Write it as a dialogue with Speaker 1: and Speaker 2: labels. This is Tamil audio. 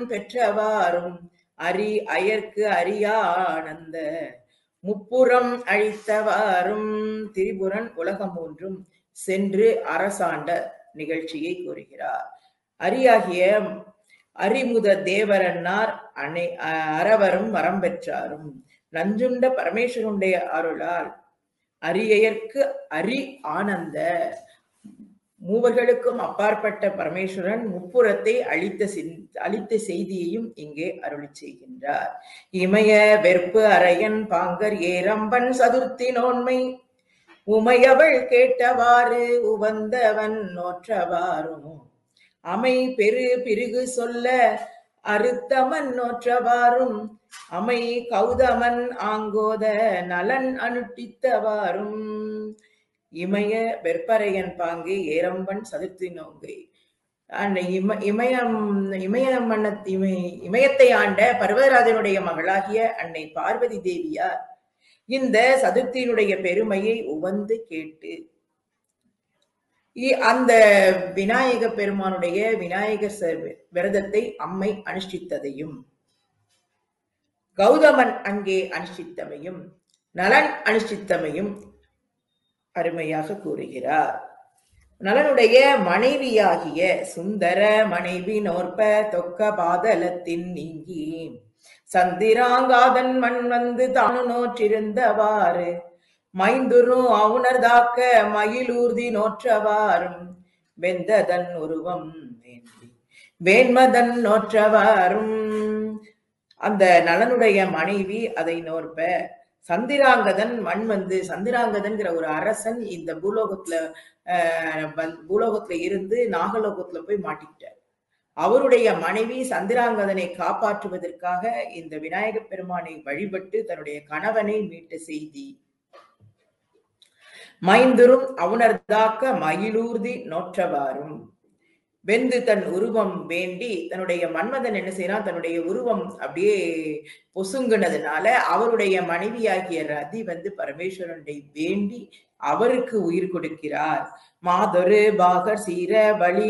Speaker 1: பெற்றவாறும் அரி அயர்க்கு அரியா ஆனந்த முப்புறம் அழித்தவாறும் திரிபுரன் உலகம் மூன்றும் சென்று அரசாண்ட நிகழ்ச்சியை கூறுகிறார். அரியாகிய அரிமுத தேவரன்னார் அறவரும் வரம் பெற்றாரும் நஞ்சுண்ட பரமேஸ்வரனுடைய அருளால் அரியற்கு அரி ஆனந்த மூவர்களுக்கும் அப்பாற்பட்ட பரமேஸ்வரன் முப்புறத்தை அளித்த செய்தியையும் இங்கே அருளி செய்கின்றார். இமய வெற்பு அரையன் பாங்கர் ஏரம்பன் சதுர்த்தி நோன்மை உமையவள் கேட்டவாறு உவந்தவன் நோற்றவாறும் அமை பெரு பிருகு சொல்ல அறுத்தமன் நோற்றவாறும் அமை கௌதமன் ஆங்கோத நலன் அனுட்டித்தவாறும் இமய வெற்பரையன் பாங்கு ஏரம்பன் சதுர்த்தி நோங்கை அந்த இமயத்தை ஆண்ட பர்வதராஜனுடைய மகளாகிய அன்னை பார்வதி தேவியார் இந்த சதுர்த்தியினுடைய பெருமையை உவந்து கேட்டு அந்த விநாயக பெருமானுடைய விநாயகர் விரதத்தை அம்மை அனுஷ்டித்ததையும் கௌதமன் அங்கே அனுஷ்டித்தமையும் நலன் அனுஷ்டித்தமையும் அருமையாக கூறுகிறார். நலனுடைய மனைவியாகிய சுந்தர மனைவி நோற்ப தொக்க பாதலத்தின் நீங்கி சந்திராங்காதன் மண் வந்து தானு நோற்றிருந்தவாறு மைந்துரும் அவுணர்தாக்க மயிலூர்தி நோற்றவாறும் வெந்ததன் உருவம் வேண்டி வேண்மதன் நோற்றவாறும் அந்த நலனுடைய மனைவி அதை நோற்ப சந்திராங்கதன் மண் வந்து சந்திராங்கதன்கிற ஒரு அரசன் இந்த பூலோகத்துல இருந்து நாகலோகத்துல போய் மாட்டிக்கிட்டார். அவருடைய மனைவி சந்திராங்கதனை காப்பாற்றுவதற்காக இந்த விநாயக பெருமானை வழிபட்டு தன்னுடைய கணவனை மீட்ட செய்தி மைந்துரும் அவுணர்தாக்க மயிலூர்தி நோற்றவாறும் வெந்து தன் உருவம் வேண்டி தன்னுடைய மன்மதன் என்ன செய்யறான், தன்னுடைய உருவம் அப்படியே பொசுங்குனதுனால அவருடைய மனைவியாகிய ரதி வந்து பரமேஸ்வரனை வேண்டி அவருக்கு உயிர் கொடுக்கிறார். மாதொரு பாகர் சீர வழி